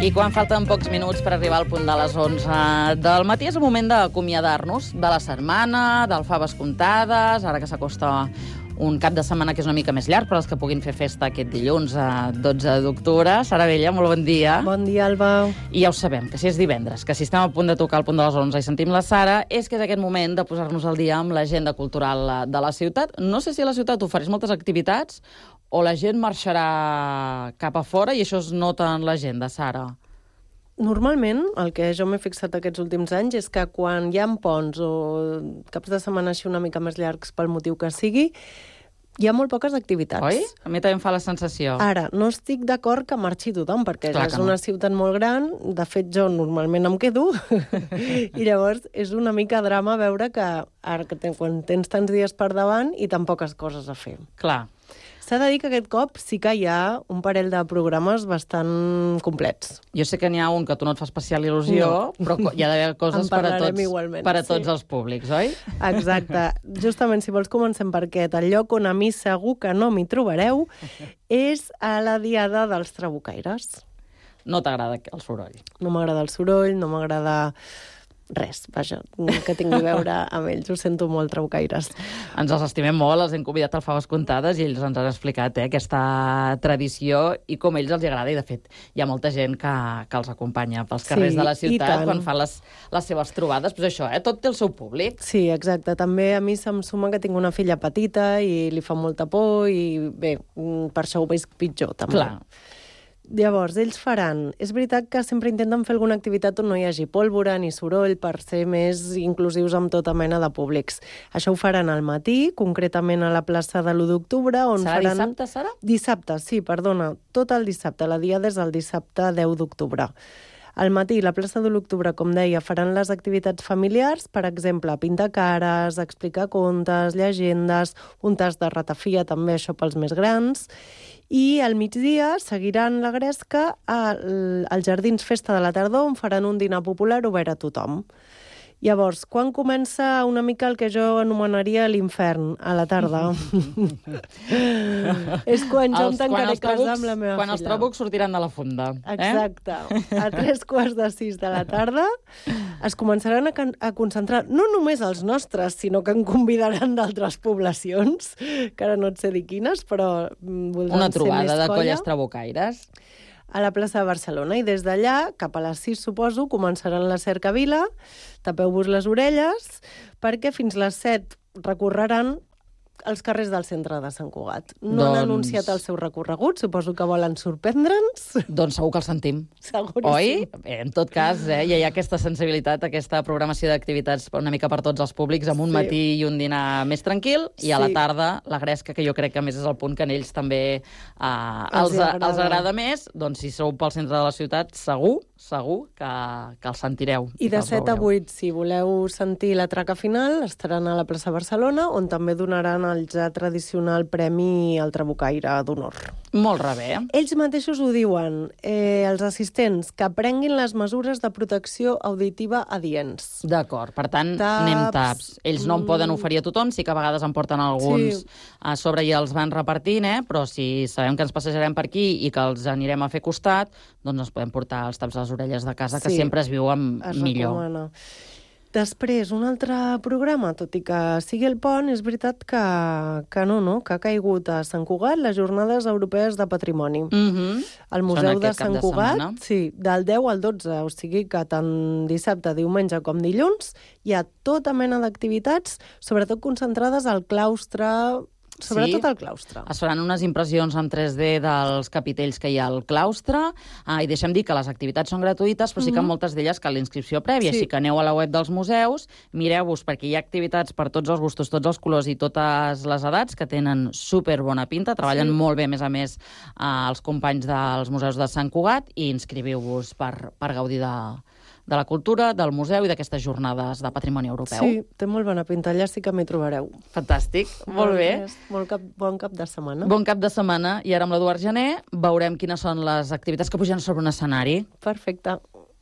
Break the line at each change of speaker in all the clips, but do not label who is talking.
I quan falten pocs minuts per arribar al punt de les 11 del matí és el moment d'acomiadar-nos de la setmana, del Faves Comptades, ara que s'acosta un cap de setmana que és una mica més llarg per als que puguin fer festa aquest dilluns, 12 d'octubre. Sara Vella, molt bon dia.
Bon dia, Alba.
I ja ho sabem, que si és divendres, que si estem a punt de tocar el punt de les 11 i sentim la Sara, és que és aquest moment de posar-nos al dia amb l'agenda cultural de la ciutat. No sé si a la ciutat ofereix moltes activitats o la gent marxarà cap a fora i això es nota en l'agenda, Sara.
Normalment, el que jo m'he fixat aquests últims anys és que quan hi ha ponts o caps de setmana així una mica més llargs pel motiu que sigui, hi ha molt poques activitats.
Oi? A mi també em fa la sensació.
Ara, no estic d'acord que marxi tothom, perquè
Clar
és
que no.
una ciutat molt gran, de fet jo normalment em quedo, i llavors és una mica drama veure que ara quan tens tants dies per davant i tan poques coses a fer.
Clar.
S'ha de dir que aquest cop sí que hi ha un parell de programes bastant complets.
Jo sé que n'hi ha un que a tu no et fa especial il·lusió, però hi ha d'haver coses per a tots els públics, oi?
Exacte. Justament, si vols, comencem per aquest. El lloc on a mi segur que no m'hi trobareu és a la Diada dels Trabucaires.
No t'agrada el soroll.
No m'agrada el soroll, no m'agrada res, vaja, que tingui a veure amb ells. Ho sento molt, trabucaires.
Ens els estimem molt, els hem convidat al Faves Comptades i ells ens han explicat aquesta tradició i com a ells els agrada. I, de fet, hi ha molta gent que els acompanya pels carrers de la ciutat quan fan les seves trobades. Però això, tot té el seu públic.
Sí, exacte. També a mi se'm suma que tinc una filla petita i li fa molta por i, bé, per això ho veig pitjor, també.
Clar.
Llavors, ells faran... És veritat que sempre intenten fer alguna activitat on no hi hagi pólvora ni soroll per ser més inclusius amb tota mena de públics. Això ho faran al matí, concretament a la plaça de l'1 d'octubre, on
Serà
faran...
dissabte, Sara?
Dissabte, sí, perdona. Tot el dissabte. La Diada és el dissabte 10 d'octubre. Al matí, la plaça de l'octubre, com deia, faran les activitats familiars, per exemple, pintar cares, explicar contes, llegendes, un tas de ratafia, també això pels més grans, i al migdia seguiran la gresca als Jardins Festa de la Tardor, on faran un dinar popular obert a tothom. Llavors, quan comença una mica el que jo anomenaria l'infern, a la tarda? És quan jo em tancaré a casa amb la meva filla.
Quan els trabucs sortiran de la funda.
Exacte. A 3:45 de la tarda es començaran a concentrar no només els nostres, sinó que en convidaran d'altres poblacions, que ara no et sé dir quines, però voldran
una trobada
ser més
de
colla.
colles trabucaires.
A la plaça de Barcelona, i des d'allà, cap a les 6, suposo, començaran la cercavila, tapeu-vos les orelles, perquè fins les 7 recorreran els carrers del centre de Sant Cugat. No han anunciat el seu recorregut, suposo que volen sorprendre'ns.
Doncs segur que el sentim.
Seguríssim.
Oi? Bé, en tot cas, ja hi ha aquesta sensibilitat, aquesta programació d'activitats una mica per tots els públics, amb un matí i un dinar més tranquil, i a la tarda la gresca, que jo crec que a més és el punt que a ells també els agrada més. Doncs si sou pel centre de la ciutat, segur que els sentireu.
I de 7 a 8, si voleu sentir la traca final, estaran a la plaça Barcelona, on també donaran el ja tradicional premi al Trabucaire d'honor.
Molt rebé.
Ells mateixos ho diuen, els assistents, que prenguin les mesures de protecció auditiva adients.
D'acord, per tant, anem taps. Ells no en poden oferir a tothom, sí que a vegades en porten alguns a sobre i els van repartint, però si sabem que ens passejarem per aquí i que els anirem a fer costat, doncs ens podem portar els taps a les orelles de casa, que sempre es viuen millor.
Recomana. Després, un altre programa, tot i que sigui el pont, és veritat que ha caigut a Sant Cugat les Jornades Europees de Patrimoni. Al Museu de Sant Cugat, sí, del 10 al 12, o sigui que tant dissabte, diumenge com dilluns hi ha tota mena d'activitats, sobretot concentrades al claustre, sobretot al claustre.
Es faran unes impressions en 3D dels capitells que hi ha al claustre, i deixem dir que les activitats són gratuïtes, però sí que moltes d'elles cal l'inscripció prèvia, així que aneu a la web dels museus, mireu-vos, perquè hi ha activitats per tots els gustos, tots els colors i totes les edats, que tenen superbona pinta, treballen molt bé, a més, els companys dels museus de Sant Cugat, i inscriviu-vos per gaudir de la cultura, del museu i d'aquestes jornades de patrimoni europeu.
Sí, té molt bona pinta, allà sí que m'hi trobareu.
Fantàstic, molt bé.
Bon cap de setmana.
Bon cap de setmana, i ara amb l'Eduard Gené veurem quines són les activitats que pugen sobre un escenari.
Perfecte.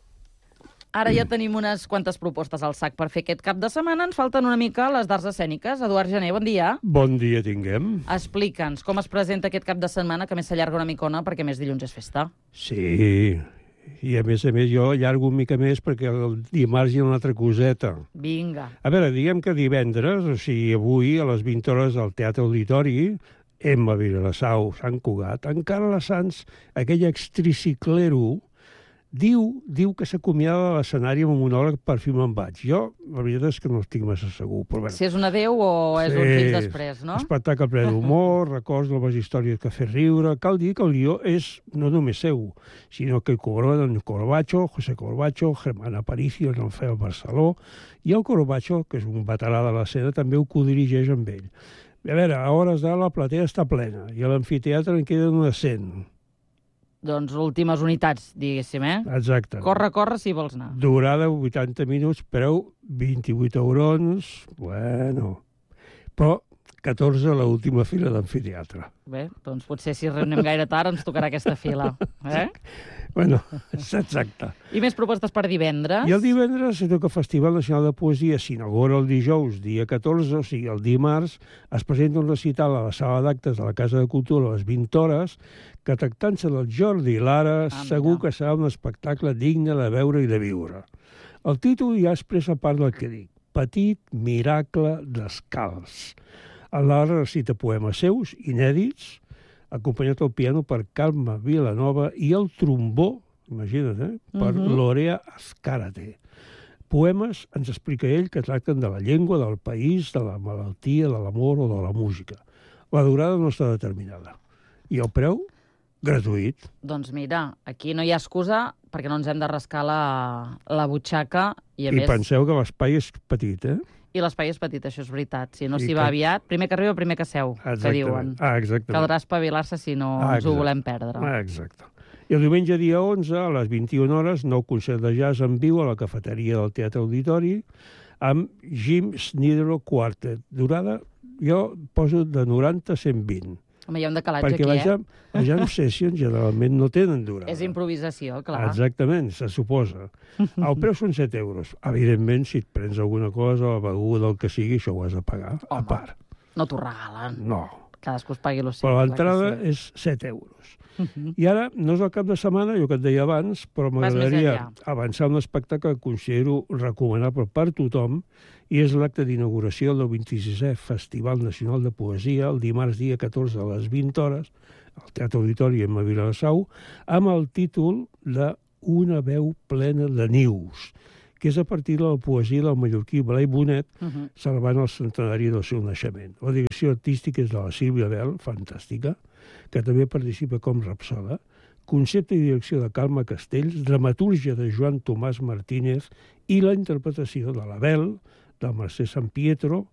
Ara ja tenim unes quantes propostes al sac per fer aquest cap de setmana. Ens falten una mica les d'arts escèniques. Eduard Gené, bon dia.
Bon dia tinguem.
Explica'ns com es presenta aquest cap de setmana, que més s'allarga una micona perquè més dilluns és festa.
Sí, I, a més, jo allargo una mica més perquè el dimarts hi ha una altra coseta.
Vinga.
A veure, diguem que divendres, o sigui, avui, a les 20 hores al Teatre Auditori, Emma Vilassau, Sant Cugat, encara la Sants, aquell extriciclero, diu que s'acomiada de l'escenari amb un monòleg per fi me'n vaig. Jo, la veritat és que no estic massa segur. Però
Si és un adéu o és un fins després, no?
Espectacle ple d'humor, records noves històries que fer riure. Cal dir que el guió és no només seu, sinó que col·laboren Corbacho, José Corbacho, Germán Aparicio, Rafael Barceló, i el Corbacho, que és un veterà de l'escena, també ho codirigeix amb ell. A veure, a hores d'ara la platea està plena i a l'amfiteatre en queden unes 100.
Doncs últimes unitats, diguéssim, eh?
Exacte.
Corre si vols anar.
Durada 80 minuts, preu 28 €, bueno. Però 14 a l'última fila d'amfiteatre.
Bé, doncs potser si renem gaire tard ens tocarà aquesta fila, eh?
Bueno, és exacte.
I més propostes per divendres?
I el divendres se toca Festival Nacional de Poesia, s'inaugura el dijous, dia 14, o sigui, el dimarts, es presenta un recital a la sala d'actes de la Casa de Cultura a les 20 hores, que tractant-se del Jordi Lara, segur que serà un espectacle digne de veure i de viure. El títol ja expressa part del que dic. Petit miracle descalç. El Lara recita poemes seus, inèdits, acompanyat al piano per Carme Vilanova i el trombó, imagina't, per Lorea Azcárate. Poemes, ens explica ell, que tracten de la llengua, del país, de la malaltia, de l'amor o de la música. La durada no està determinada. I el preu? Gratuït.
Doncs mira, aquí no hi ha excusa perquè no ens hem de rascar la butxaca i a més...
I penseu que l'espai és petit, eh?
I l'espai és petit, això és veritat. Si no s'hi va aviat, primer que arriba, primer que seu, que diuen.
Exactament.
Caldrà espavilar-se si no ens ho volem perdre.
Exacte. I el diumenge dia 11, a les 21 hores, nou concert de jazz en viu a la cafeteria del Teatre Auditori amb Jim Snidero Quartet. Durada, jo poso de 90 a 120.
Home, hi ha un decalatge
perquè
aquí,
les jam sessions generalment no tenen durada.
És improvisació, clar.
Exactament, se suposa. El preu són 7 €. Evidentment, si et prens alguna cosa, beguda, el que sigui, això ho has de pagar, a part.
No t'ho regalen.
No.
Cadascú es pagui el seu.
Però l'entrada és 7 €. I ara, no és el cap de setmana, jo que et deia abans, però m'agradaria avançar un espectacle que considero recomanable per tothom, i és l'acte d'inauguració del 26è Festival Nacional de Poesia, el dimarts dia 14 a les 20 hores, al Teatre Auditori Emma Vilassau, amb el títol de Una veu plena de nius, que és a partir de la poesia del mallorquí Blai Bonet, celebrant el centenari del seu naixement. La direcció artística és de la Sílvia Bel, fantàstica, que també participa com rapsoda, concepte i direcció de Carme Castells, dramatúrgia de Joan Tomàs Martínez i la interpretació de la Bel, de Mercè Sant Pietro,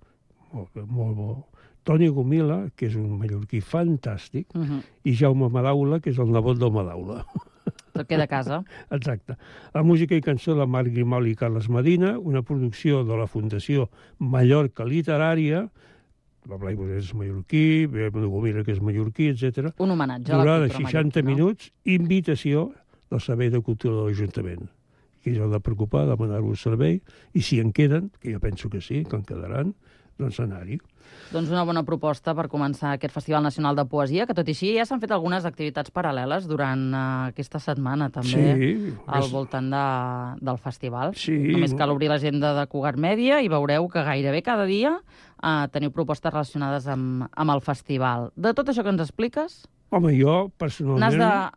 molt bo, Toni Gomila, que és un mallorquí fantàstic, i Jaume Madaula, que és el nebot del Madaula.
Tot queda a casa.
Exacte. La música i cançó de Marc Grimal i Carles Medina, una producció de la Fundació Mallorca Literària, la Blai Bonet és mallorquí, Gomila, que és mallorquí, etc.
Un homenatge a la
durada
cultura
60 minuts, invitació del Servei de Cultura de l'Ajuntament, que ja ha de preocupar, demanar-ho al servei, i si en queden, que jo penso que sí, que en quedaran, doncs anar-hi.
Doncs una bona proposta per començar aquest Festival Nacional de Poesia, que tot i així ja s'han fet algunes activitats paral·leles durant aquesta setmana, també, al voltant del festival. Només cal obrir l'agenda de Cugat Mèdia i veureu que gairebé cada dia teniu propostes relacionades amb el festival. De tot això que ens expliques...
Home, jo, personalment,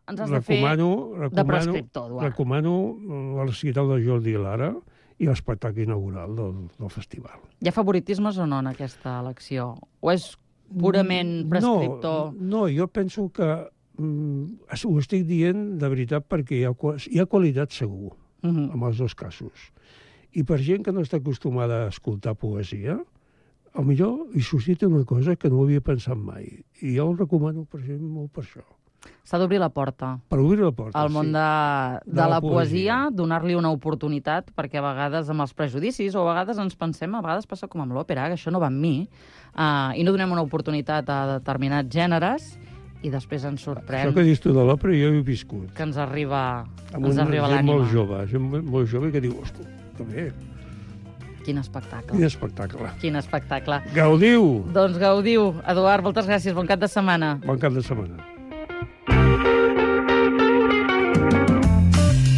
recomano el recital de Jordi Lara i l'espectacle inaugural del festival.
Hi ha favoritismes o no en aquesta elecció? O és purament prescriptor?
No, jo penso que ho estic dient de veritat perquè hi ha qualitat segur en els dos casos. I per gent que no està acostumada a escoltar poesia, potser hi suscita una cosa que no havia pensat mai. I jo el recomano molt per això.
S'ha d'obrir la porta.
Per obrir la porta,
al món de la poesia, donar-li una oportunitat, perquè a vegades amb els prejudicis, o a vegades ens pensem, a vegades passa com amb l'òpera, que això no va amb mi, i no donem una oportunitat a determinats gèneres, i després ens sorprèn...
Això que dius tu de l'òpera jo he viscut.
Que ens arriba l'ànima.
Gent molt jove, que diu, ostres, que bé.
Quin espectacle.
Quin espectacle.
Gaudiu! Doncs gaudiu. Eduard, moltes gràcies. Bon cap de setmana.
Bon cap de setmana.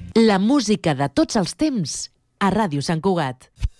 La música de tots els temps a Ràdio Sant Cugat.